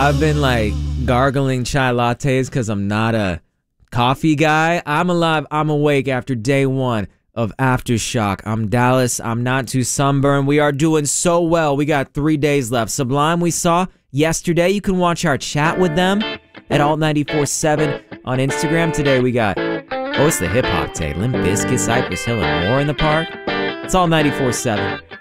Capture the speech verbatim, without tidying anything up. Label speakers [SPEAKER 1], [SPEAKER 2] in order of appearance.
[SPEAKER 1] I've been like gargling chai lattes because I'm not a coffee guy. I'm alive. I'm awake after day one of Aftershock. I'm Dallas. I'm not too sunburned. We are doing so well. We got three days left. Sublime we saw yesterday. You can watch our chat with them at alt ninety-four seven on Instagram. Today we got, oh, it's the hip hop day. Limp Bizkit, Cypress Hill, and more in the park. It's alt ninety-four seven.